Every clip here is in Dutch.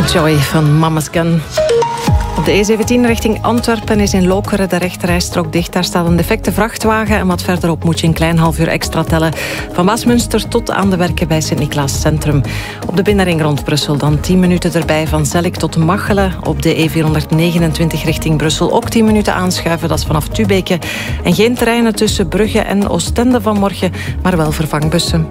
Joy van Mama's Gun. Op de E17 richting Antwerpen is in Lokeren de rechterrijstrook dicht. Daar staat een defecte vrachtwagen en wat verderop moet je een klein half uur extra tellen. Van Maasmünster tot aan de werken bij Sint-Niklaas Centrum. Op de binnenring rond Brussel dan 10 minuten erbij van Zellik tot Machelen. Op de E429 richting Brussel ook 10 minuten aanschuiven. Dat is vanaf Tubeke. En geen treinen tussen Brugge en Oostende vanmorgen, maar wel vervangbussen.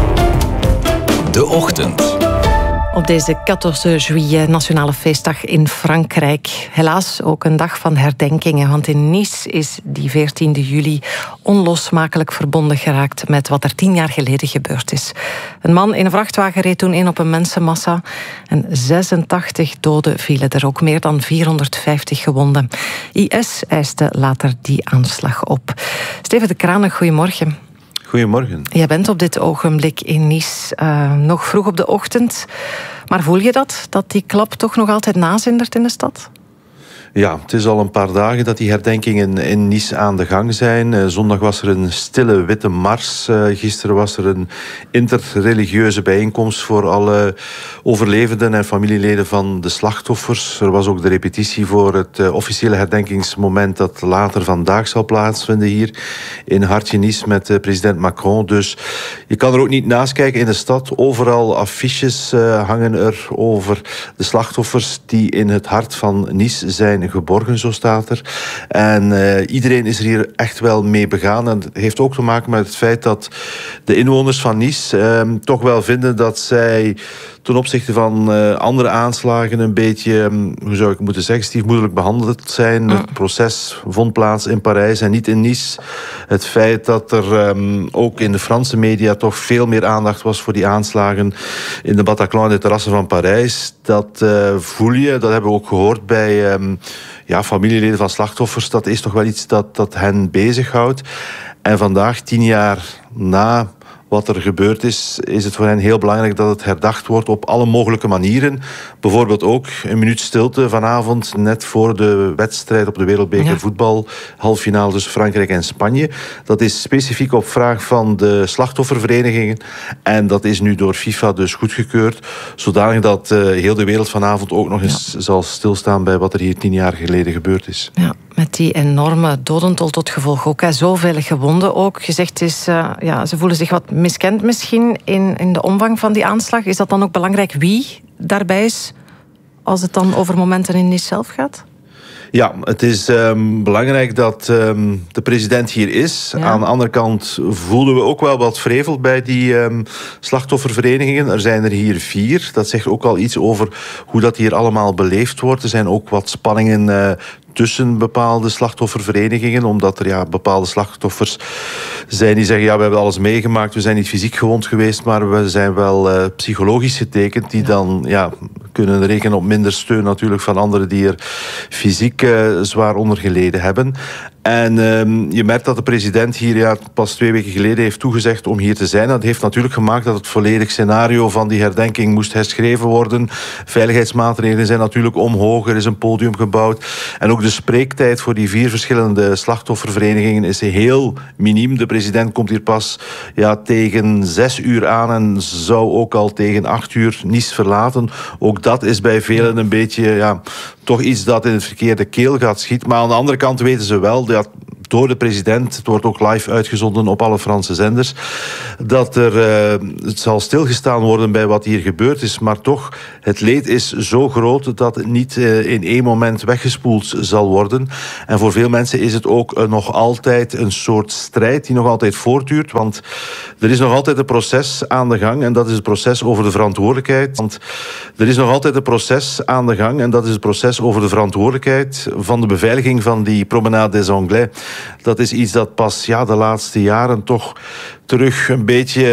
De Ochtend. Op deze 14 juillet, nationale feestdag in Frankrijk. Helaas ook een dag van herdenkingen, want in Nice is die 14 juli onlosmakelijk verbonden geraakt met wat er 10 jaar geleden gebeurd is. Een man in een vrachtwagen reed toen in op een mensenmassa en 86 doden vielen er, ook meer dan 450 gewonden. IS eiste later die aanslag op. Steven de Kranen, goedemorgen. Goedemorgen. Jij bent op dit ogenblik in Nice, nog vroeg op de ochtend. Maar voel je dat die klap toch nog altijd nazindert in de stad? Ja, het is al een paar dagen dat die herdenkingen in Nice aan de gang zijn. Zondag was er een stille witte mars. Gisteren was er een interreligieuze bijeenkomst voor alle overlevenden en familieleden van de slachtoffers. Er was ook de repetitie voor het officiële herdenkingsmoment dat later vandaag zal plaatsvinden hier in hartje Nice met president Macron. Dus je kan er ook niet naast kijken in de stad. Overal affiches hangen er over de slachtoffers die in het hart van Nice zijn geborgen, zo staat er. En iedereen is er hier echt wel mee begaan. En het heeft ook te maken met het feit dat de inwoners van Nice toch wel vinden dat zij ten opzichte van andere aanslagen een beetje, hoe zou ik moeten zeggen, stiefmoederlijk behandeld zijn. Het proces vond plaats in Parijs en niet in Nice. Het feit dat er ook in de Franse media toch veel meer aandacht was voor die aanslagen in de Bataclan en de terrassen van Parijs, dat voel je, dat hebben we ook gehoord bij familieleden van slachtoffers. Dat is toch wel iets dat hen bezighoudt. En vandaag, 10 jaar na wat er gebeurd is het voor hen heel belangrijk dat het herdacht wordt op alle mogelijke manieren. Bijvoorbeeld ook een minuut stilte vanavond, net voor de wedstrijd op de Wereldbeker voetbal, halffinale tussen Frankrijk en Spanje. Dat is specifiek op vraag van de slachtofferverenigingen. En dat is nu door FIFA dus goedgekeurd, zodanig dat heel de wereld vanavond ook nog eens zal stilstaan bij wat er hier 10 jaar geleden gebeurd is. Ja, met die enorme dodentol tot gevolg ook. Zoveel gewonden ook. Gezegd is, ze voelen zich wat miskend misschien in de omvang van die aanslag. Is dat dan ook belangrijk wie daarbij is, als het dan over momenten in Nice zelf gaat? Ja, het is belangrijk dat de president hier is. Ja. Aan de andere kant voelden we ook wel wat vrevel bij die slachtofferverenigingen. Er zijn er hier 4. Dat zegt ook al iets over hoe dat hier allemaal beleefd wordt. Er zijn ook wat spanningen tussen bepaalde slachtofferverenigingen, omdat er bepaalde slachtoffers zijn die zeggen, we hebben alles meegemaakt, we zijn niet fysiek gewond geweest, maar we zijn wel psychologisch getekend, die dan kunnen rekenen op minder steun natuurlijk van anderen die er fysiek zwaar onder geleden hebben. En je merkt dat de president hier pas 2 weken geleden heeft toegezegd om hier te zijn. Dat heeft natuurlijk gemaakt dat het volledig scenario van die herdenking moest herschreven worden. Veiligheidsmaatregelen zijn natuurlijk omhoog. Er is een podium gebouwd. En ook de spreektijd voor die 4 verschillende slachtofferverenigingen is heel miniem. De president komt hier pas tegen 6 uur aan en zou ook al tegen 8 uur Nice verlaten. Ook dat is bij velen een beetje toch iets dat in het verkeerde keel gaat schieten. Maar aan de andere kant weten ze wel dat door de president, het wordt ook live uitgezonden op alle Franse zenders, dat het zal stilgestaan worden bij wat hier gebeurd is, maar toch, het leed is zo groot dat het niet in 1 moment weggespoeld zal worden. En voor veel mensen is het ook nog altijd een soort strijd die nog altijd voortduurt, want er is nog altijd een proces aan de gang en dat is het proces over de verantwoordelijkheid. Want er is nog altijd een proces aan de gang en dat is het proces over de verantwoordelijkheid van de beveiliging van die Promenade des Anglais. Dat is iets dat pas de laatste jaren toch terug een beetje